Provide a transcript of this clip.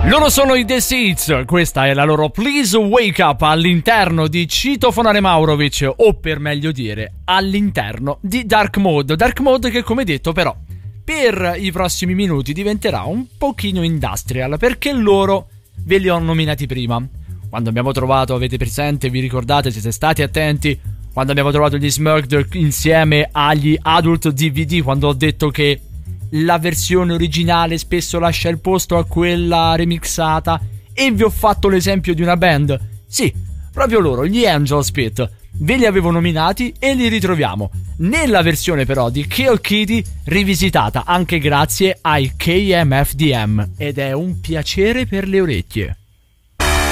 Loro sono i The Seeds, questa è la loro Please Wake Up all'interno di Citofonare Maurovic, o per meglio dire all'interno di Dark Mode che, come detto, però per i prossimi minuti diventerà un pochino industrial, perché loro ve li ho nominati prima. Quando abbiamo trovato, avete presente, vi ricordate, siete stati attenti, quando abbiamo trovato gli Smurfed insieme agli Adult DVD, quando ho detto che la versione originale spesso lascia il posto a quella remixata, e vi ho fatto l'esempio di una band. Sì, proprio loro, gli Angel Spit. Ve li avevo nominati e li ritroviamo nella versione però di Kill Kitty, rivisitata anche grazie ai KMFDM, ed è un piacere per le orecchie.